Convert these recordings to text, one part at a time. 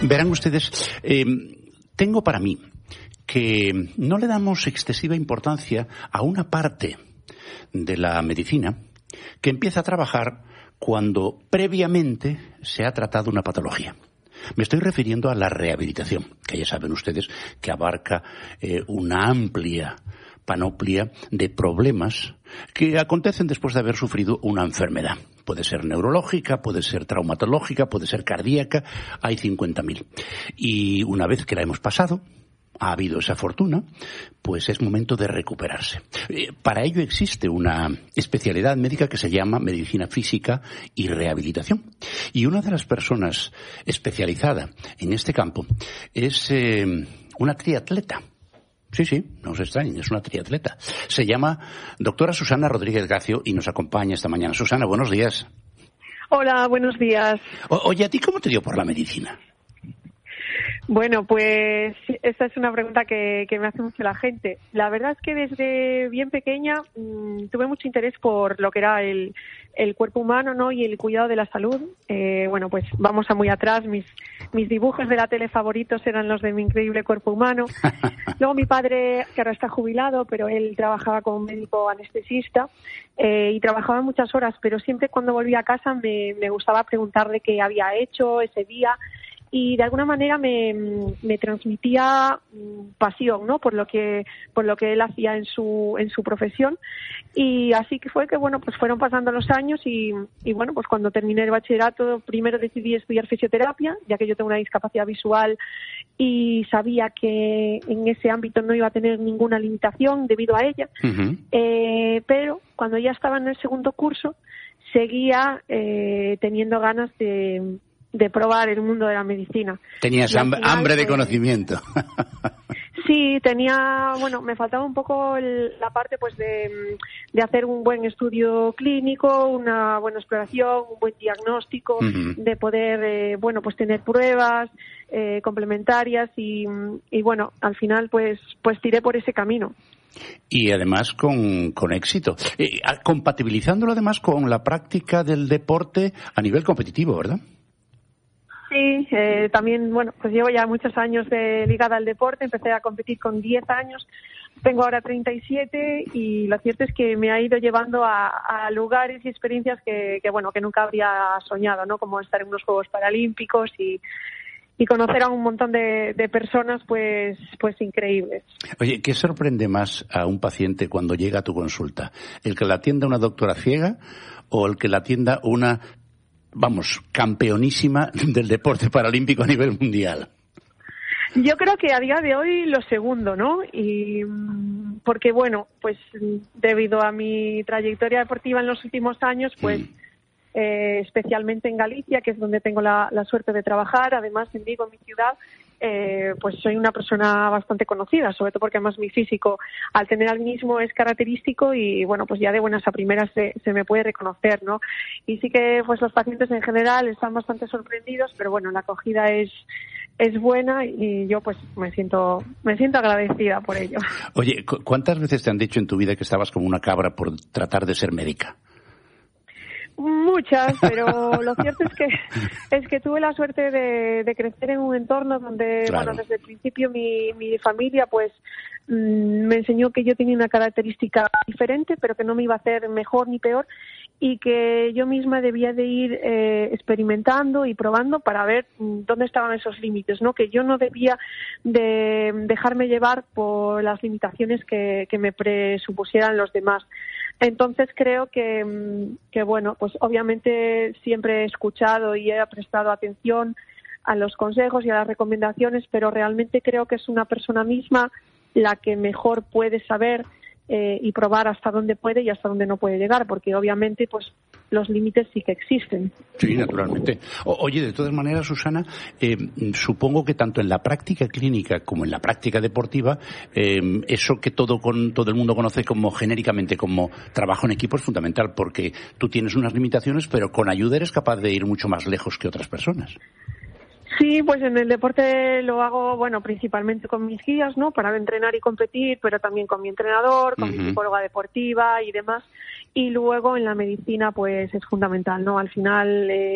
Verán ustedes, tengo para mí que no le damos excesiva importancia a una parte de la medicina que empieza a trabajar cuando previamente se ha tratado una patología. Me estoy refiriendo a la rehabilitación, que ya saben ustedes que abarca una amplia panoplia de problemas que acontecen después de haber sufrido una enfermedad. Puede ser neurológica, puede ser traumatológica, puede ser cardíaca, hay 50.000. Y una vez que la hemos pasado, ha habido esa fortuna, pues es momento de recuperarse. Para ello existe una especialidad médica que se llama medicina física y rehabilitación. Y una de las personas especializada en este campo es una triatleta. Sí, no os extrañen, es una triatleta. Se llama doctora Susana Rodríguez Gacio y nos acompaña esta mañana. Susana, buenos días. Hola, buenos días. Oye, ¿a ti cómo te dio por la medicina? Bueno, pues esta es una pregunta que me hace mucho la gente. La verdad es que desde bien pequeña tuve mucho interés por lo que era el cuerpo humano, ¿no? Y el cuidado de la salud. Bueno, pues vamos a muy atrás. Mis dibujos de la tele favoritos eran los de Mi increíble cuerpo humano. Luego mi padre, que ahora está jubilado, pero él trabajaba como médico anestesista y trabajaba muchas horas, pero siempre cuando volvía a casa me gustaba preguntarle qué había hecho ese día. Y de alguna manera me transmitía pasión, ¿no? Por lo que él hacía en su profesión. Y así que fue que, bueno, pues fueron pasando los años y bueno, pues cuando terminé el bachillerato, primero decidí estudiar fisioterapia, ya que yo tengo una discapacidad visual y sabía que en ese ámbito no iba a tener ninguna limitación debido a ella. Uh-huh. Pero cuando ya estaba en el segundo curso, seguía teniendo ganas de probar el mundo de la medicina. Tenías hambre de conocimiento. Sí, me faltaba un poco la parte pues de hacer un buen estudio clínico, una buena exploración, un buen diagnóstico, uh-huh. De poder, pues tener pruebas complementarias y bueno, al final pues tiré por ese camino. Y además con éxito. Compatibilizándolo además con la práctica del deporte a nivel competitivo, ¿verdad? Sí, también, pues llevo ya muchos años ligada al deporte. Empecé a competir con 10 años, tengo ahora 37 y lo cierto es que me ha ido llevando a lugares y experiencias que nunca habría soñado, ¿no? Como estar en unos Juegos Paralímpicos y conocer a un montón de personas, pues increíbles. Oye, ¿qué sorprende más a un paciente cuando llega a tu consulta? ¿El que la atienda una doctora ciega o el que la atienda una campeonísima del deporte paralímpico a nivel mundial? Yo creo que a día de hoy lo segundo, ¿no? Y porque, pues debido a mi trayectoria deportiva en los últimos años, pues especialmente en Galicia, que es donde tengo la suerte de trabajar, además en Vigo, mi ciudad, pues soy una persona bastante conocida, sobre todo porque además mi físico, al tener albinismo, es característico y pues ya de buenas a primeras se me puede reconocer, ¿no? Y sí que pues los pacientes en general están bastante sorprendidos, pero la acogida es buena y yo pues me siento agradecida por ello. Oye, ¿cuántas veces te han dicho en tu vida que estabas como una cabra por tratar de ser médica? Muchas, pero lo cierto es que tuve la suerte de crecer en un entorno donde, claro, desde el principio mi familia pues me enseñó que yo tenía una característica diferente, pero que no me iba a hacer mejor ni peor y que yo misma debía de ir experimentando y probando para ver dónde estaban esos límites, ¿no? Que yo no debía de dejarme llevar por las limitaciones que me presupusieran los demás. Entonces creo que pues obviamente siempre he escuchado y he prestado atención a los consejos y a las recomendaciones, pero realmente creo que es una persona misma la que mejor puede saber y probar hasta dónde puede y hasta dónde no puede llegar, porque obviamente pues los límites sí que existen. Sí, naturalmente. Oye, de todas maneras, Susana, supongo que tanto en la práctica clínica como en la práctica deportiva, eso que todo el mundo conoce como genéricamente como trabajo en equipo es fundamental, porque tú tienes unas limitaciones, pero con ayuda eres capaz de ir mucho más lejos que otras personas. Sí, pues en el deporte lo hago, principalmente con mis guías, ¿no? Para entrenar y competir, pero también con mi entrenador, con mi psicóloga deportiva y demás. Y luego en la medicina, pues es fundamental, ¿no? Al final,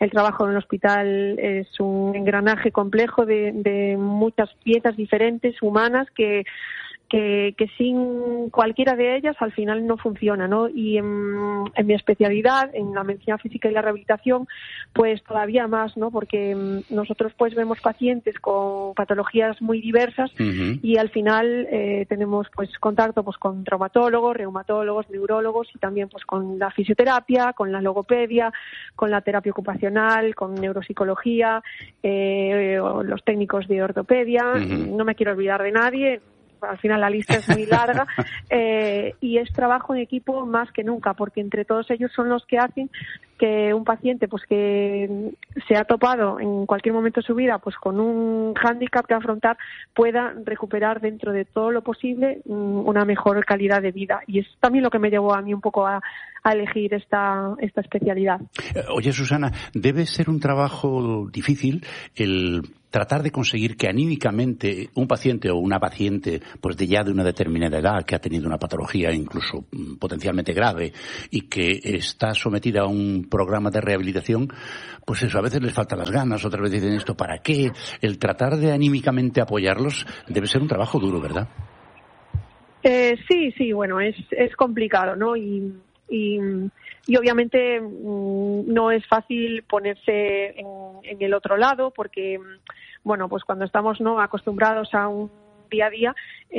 el trabajo en el hospital es un engranaje complejo de muchas piezas diferentes, humanas, que sin cualquiera de ellas al final no funciona, ¿no? Y en mi especialidad, en la medicina física y la rehabilitación, pues todavía más, ¿no? Porque nosotros pues vemos pacientes con patologías muy diversas y al final tenemos pues contacto pues con traumatólogos, reumatólogos, neurólogos y también pues con la fisioterapia, con la logopedia, con la terapia ocupacional, con neuropsicología, los técnicos de ortopedia. No me quiero olvidar de nadie. Al final la lista es muy larga y es trabajo en equipo más que nunca, porque entre todos ellos son los que hacen que un paciente pues que se ha topado en cualquier momento de su vida pues con un hándicap que afrontar pueda recuperar dentro de todo lo posible una mejor calidad de vida. Y es también lo que me llevó a mí un poco a elegir esta especialidad. Oye, Susana, debe ser un trabajo difícil el tratar de conseguir que anímicamente un paciente o una paciente pues de ya de una determinada edad, que ha tenido una patología incluso potencialmente grave y que está sometida a un programa de rehabilitación, pues eso, a veces les faltan las ganas, otras veces dicen esto, ¿para qué? El tratar de anímicamente apoyarlos debe ser un trabajo duro, ¿verdad? Sí, bueno, es complicado, ¿no? Y obviamente no es fácil ponerse en el otro lado porque, bueno, pues cuando estamos no acostumbrados a un día a día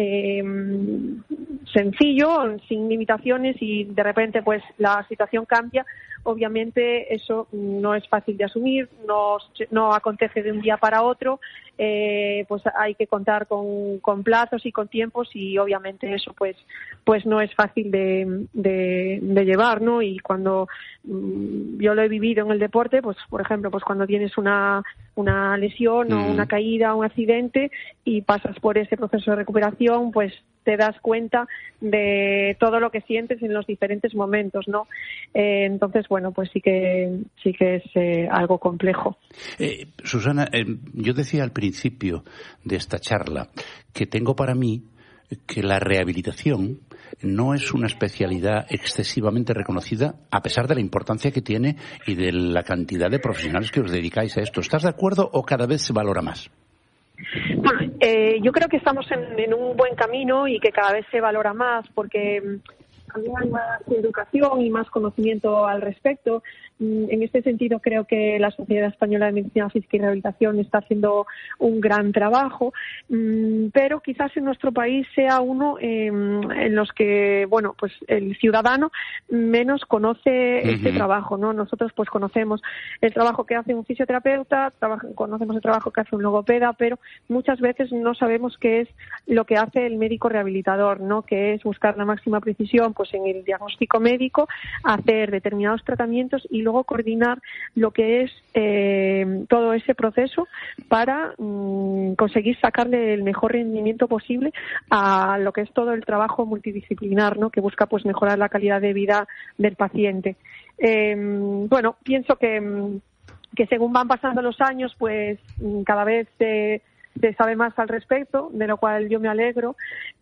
sencillo, sin limitaciones y de repente pues la situación cambia, obviamente eso no es fácil de asumir, no acontece de un día para otro, pues hay que contar con plazos y con tiempos y obviamente eso pues no es fácil de llevar, ¿no? Y cuando yo lo he vivido en el deporte, pues por ejemplo, pues cuando tienes una lesión o una caída, un accidente y pasas por ese proceso de recuperación, pues te das cuenta de todo lo que sientes en los diferentes momentos, ¿no? Entonces, bueno, pues sí que es algo complejo. Susana, yo decía al principio de esta charla que tengo para mí que la rehabilitación no es una especialidad excesivamente reconocida a pesar de la importancia que tiene y de la cantidad de profesionales que os dedicáis a esto. ¿Estás de acuerdo o cada vez se valora más? Bueno, yo creo que estamos en un buen camino y que cada vez se valora más porque también hay más educación y más conocimiento al respecto. En este sentido, creo que la Sociedad Española de Medicina Física y Rehabilitación está haciendo un gran trabajo, pero quizás en nuestro país sea uno en los que, bueno, pues el ciudadano menos conoce este trabajo, ¿no? Nosotros pues conocemos el trabajo que hace un fisioterapeuta, conocemos el trabajo que hace un logopeda, pero muchas veces no sabemos qué es lo que hace el médico rehabilitador, ¿no? Que es buscar la máxima precisión pues en el diagnóstico médico, hacer determinados tratamientos y luego coordinar lo que es todo ese proceso para conseguir sacarle el mejor rendimiento posible a lo que es todo el trabajo multidisciplinar, ¿no? Que busca pues mejorar la calidad de vida del paciente. Bueno, pienso que según van pasando los años, pues cada vez se sabe más al respecto, de lo cual yo me alegro.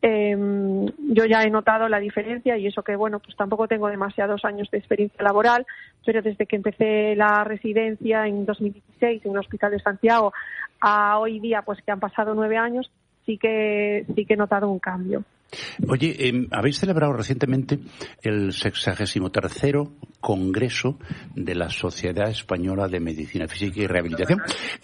Yo ya he notado la diferencia y eso que, bueno, pues tampoco tengo demasiados años de experiencia laboral, pero desde que empecé la residencia en 2016 en el Hospital de Santiago a hoy día, pues que han pasado 9 años, sí que he notado un cambio. Oye, habéis celebrado recientemente el 63º Congreso de la Sociedad Española de Medicina Física y Rehabilitación.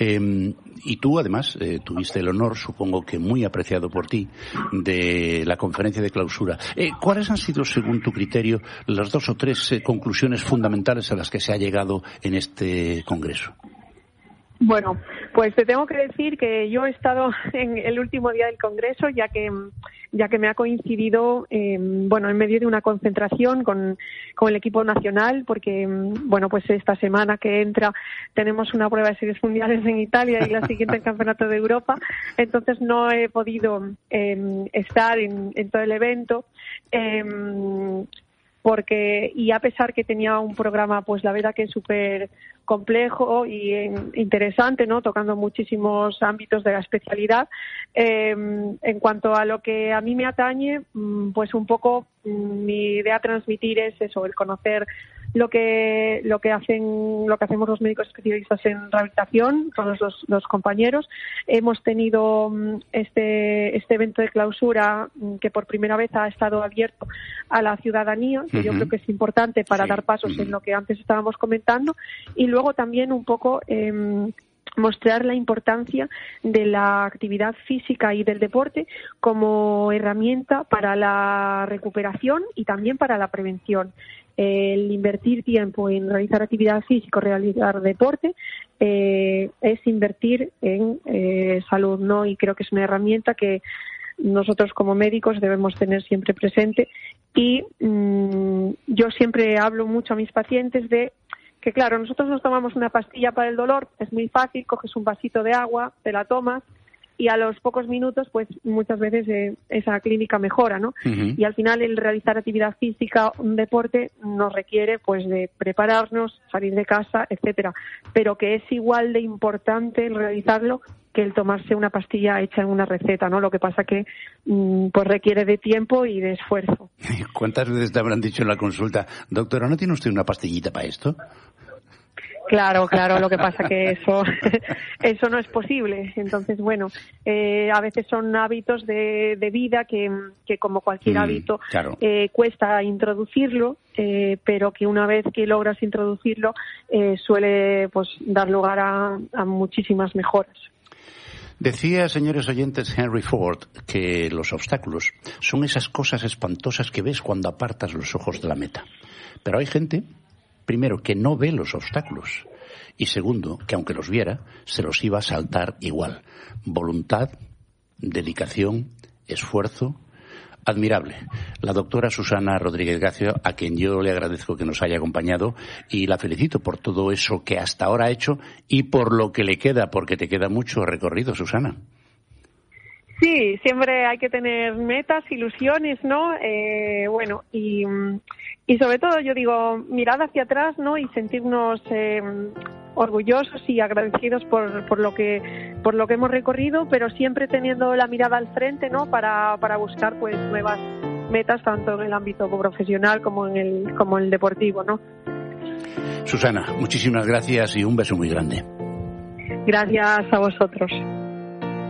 Y tú, además, tuviste el honor, supongo que muy apreciado por ti, de la conferencia de clausura. ¿Cuáles han sido, según tu criterio, las 2 o 3 conclusiones fundamentales a las que se ha llegado en este Congreso? Bueno, pues te tengo que decir que yo he estado en el último día del Congreso, ya que me ha coincidido, en medio de una concentración con el equipo nacional, porque, bueno, pues esta semana que entra tenemos una prueba de series mundiales en Italia y la siguiente en Campeonato de Europa, entonces no he podido estar en todo el evento. Y a pesar que tenía un programa, pues la verdad que es súper complejo y interesante, ¿no? Tocando muchísimos ámbitos de la especialidad. En cuanto a lo que a mí me atañe, pues un poco mi idea a transmitir es eso, el conocer lo que hacemos los médicos especialistas en rehabilitación, todos los compañeros. Hemos tenido este evento de clausura que por primera vez ha estado abierto a la ciudadanía, que yo creo que es importante para dar pasos en lo que antes estábamos comentando, y luego también un poco mostrar la importancia de la actividad física y del deporte como herramienta para la recuperación y también para la prevención. El invertir tiempo en realizar actividad física o realizar deporte es invertir en salud, ¿no? Y creo que es una herramienta que nosotros como médicos debemos tener siempre presente. Y yo siempre hablo mucho a mis pacientes de que, claro, nosotros nos tomamos una pastilla para el dolor, es muy fácil, coges un vasito de agua, te la tomas y a los pocos minutos, pues muchas veces esa clínica mejora, ¿no? Y al final el realizar actividad física, un deporte, nos requiere pues de prepararnos, salir de casa, etcétera, pero que es igual de importante el realizarlo que el tomarse una pastilla hecha en una receta, ¿no? Lo que pasa que pues requiere de tiempo y de esfuerzo. ¿Cuántas veces te habrán dicho en la consulta, doctora, ¿no tiene usted una pastillita para esto? Claro, lo que pasa que eso no es posible. Entonces, bueno, a veces son hábitos de vida que como cualquier hábito, claro, cuesta introducirlo, pero que una vez que logras introducirlo suele pues dar lugar a muchísimas mejoras. Decía, señores oyentes, Henry Ford, que los obstáculos son esas cosas espantosas que ves cuando apartas los ojos de la meta. Pero hay gente, primero, que no ve los obstáculos y segundo, que aunque los viera, se los iba a saltar igual. Voluntad, dedicación, esfuerzo, admirable. La doctora Susana Rodríguez Gacio, a quien yo le agradezco que nos haya acompañado y la felicito por todo eso que hasta ahora ha hecho y por lo que le queda, porque te queda mucho recorrido, Susana. Sí, siempre hay que tener metas, ilusiones, ¿no? Bueno, y sobre todo yo digo, mirar hacia atrás, ¿no? Y sentirnos orgullosos y agradecidos por lo que hemos recorrido, pero siempre teniendo la mirada al frente, ¿no? Para buscar pues nuevas metas tanto en el ámbito profesional como en el deportivo, ¿no? Susana, muchísimas gracias y un beso muy grande. Gracias a vosotros.